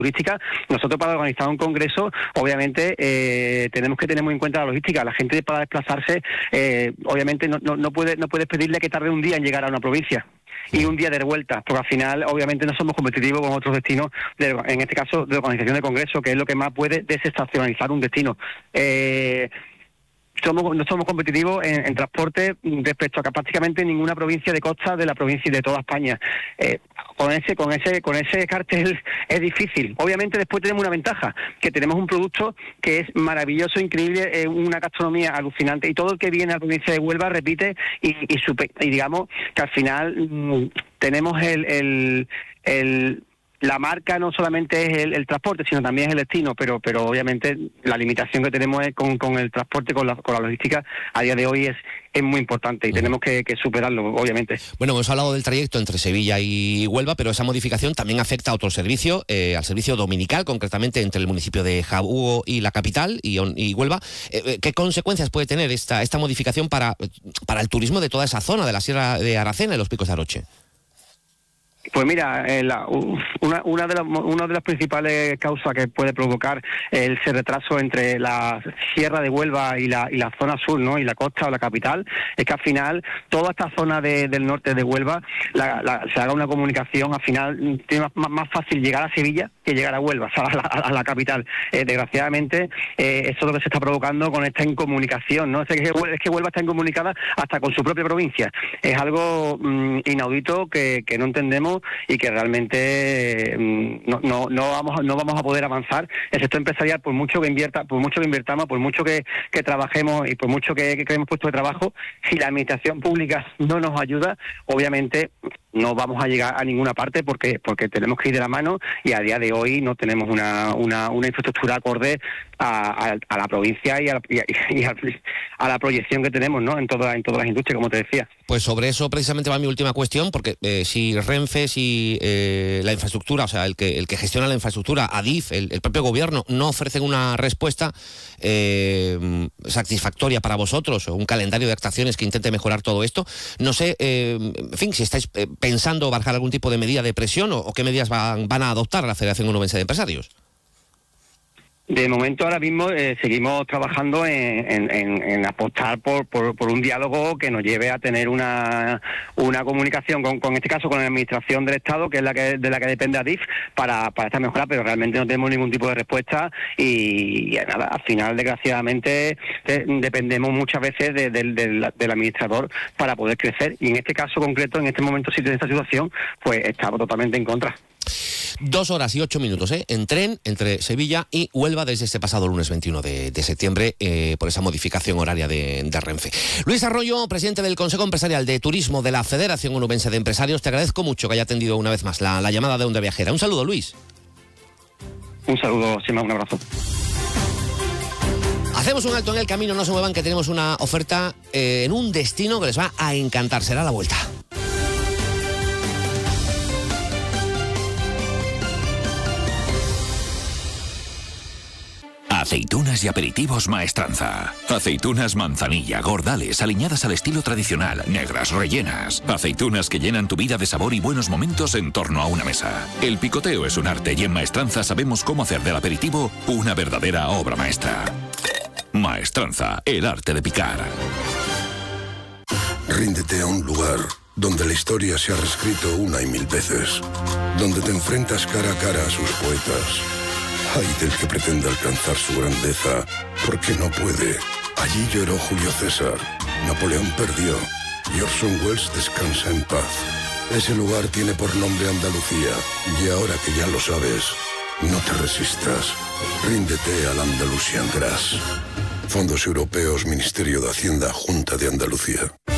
turística. Nosotros para organizar un congreso, obviamente, tenemos que tener muy en cuenta la logística. La gente para desplazarse, obviamente no puedes pedirle que tarde un día en llegar a una provincia y un día de vuelta, porque al final obviamente no somos competitivos con otros destinos, en este caso de organización de congresos, que es lo que más puede desestacionalizar un destino. No somos competitivos en transporte respecto a que prácticamente ninguna provincia de costa de la provincia y de toda España. Con ese cartel es difícil. Obviamente después tenemos una ventaja, que tenemos un producto que es maravilloso, increíble, una gastronomía alucinante, y todo el que viene a la provincia de Huelva repite y digamos que al final tenemos la marca no solamente es el transporte, sino también es el destino, pero obviamente la limitación que tenemos es con el transporte, con la logística, a día de hoy es muy importante y tenemos que superarlo, obviamente. Bueno, hemos hablado del trayecto entre Sevilla y Huelva, pero esa modificación también afecta a otro servicio, al servicio dominical, concretamente entre el municipio de Jabugo y la capital, y Huelva. ¿Qué consecuencias puede tener esta modificación para el turismo de toda esa zona de la Sierra de Aracena y los Picos de Aroche? Pues mira, una de las principales causas que puede provocar ese retraso entre la Sierra de Huelva y la zona sur, ¿no?, y la costa o la capital, es que al final toda esta zona del norte de Huelva se haga una comunicación, al final tiene más fácil llegar a Sevilla que llegar a Huelva, o sea, a la capital. Desgraciadamente, eso es lo que se está provocando con esta incomunicación, ¿no? Es que Huelva está incomunicada hasta con su propia provincia. Es algo inaudito que no entendemos y que realmente no vamos a poder avanzar. El sector empresarial, por mucho que invirtamos, por mucho que trabajemos y por mucho que creemos puestos de trabajo, si la administración pública no nos ayuda, obviamente no vamos a llegar a ninguna parte porque tenemos que ir de la mano, y a día de hoy no tenemos una infraestructura acorde a la provincia y a la proyección que tenemos, ¿no?, en todas las industrias, como te decía. Pues sobre eso precisamente va mi última cuestión, porque si Renfe, si la infraestructura, o sea, el que gestiona la infraestructura, Adif, el propio gobierno, no ofrecen una respuesta satisfactoria para vosotros, o un calendario de actuaciones que intente mejorar todo esto, no sé, en fin, si estáis pensando bajar algún tipo de medida de presión o qué medidas van a adoptar la Federación Onubense de Empresarios. De momento, ahora mismo, seguimos trabajando en apostar por un diálogo que nos lleve a tener una comunicación con este caso con la administración del Estado, que es de la que depende Adif, para esta mejora, pero realmente no tenemos ningún tipo de respuesta y nada, al final, desgraciadamente, dependemos muchas veces del administrador para poder crecer, y en este caso concreto, en este momento, si tiene esta situación, pues estamos totalmente en contra. 2 horas y 8 minutos en tren entre Sevilla y Huelva desde este pasado lunes 21 de septiembre por esa modificación horaria de Renfe. Luis Arroyo, presidente del Consejo Empresarial de Turismo de la Federación Onubense de Empresarios, te agradezco mucho que haya atendido una vez más la llamada de Onda Viajera. Un saludo, Luis. Un saludo, Sima, un abrazo. Hacemos un alto en el camino, no se muevan, que tenemos una oferta en un destino que les va a encantar. Será la vuelta. Aceitunas y aperitivos Maestranza. Aceitunas manzanilla, gordales, aliñadas al estilo tradicional, negras, rellenas. Aceitunas que llenan tu vida de sabor y buenos momentos en torno a una mesa. El picoteo es un arte y en Maestranza sabemos cómo hacer del aperitivo una verdadera obra maestra. Maestranza, el arte de picar. Ríndete a un lugar donde la historia se ha reescrito una y mil veces. Donde te enfrentas cara a cara a sus poetas. Ay del que pretende alcanzar su grandeza, porque no puede. Allí lloró Julio César, Napoleón perdió, y Orson Welles descansa en paz. Ese lugar tiene por nombre Andalucía, y ahora que ya lo sabes, no te resistas. Ríndete al Andalusian Grass. Fondos Europeos, Ministerio de Hacienda, Junta de Andalucía.